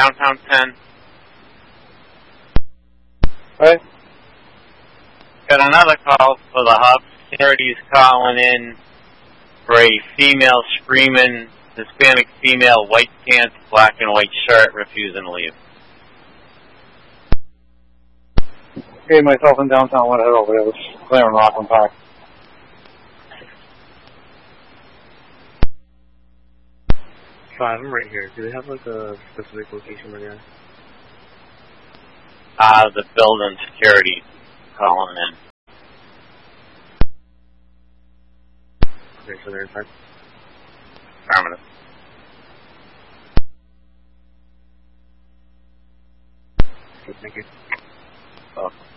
downtown 10. Right. Got another call for the hub. Security's calling in for a female screaming, Hispanic female, white pants, black and white shirt, refusing to leave. Okay, myself in downtown went ahead over there. It was clearing Rockland Park. I'm right here. Do they have like a specific location right now? The building security calling in. Okay, so they're inside. Affirmative. Okay, thank you. Welcome.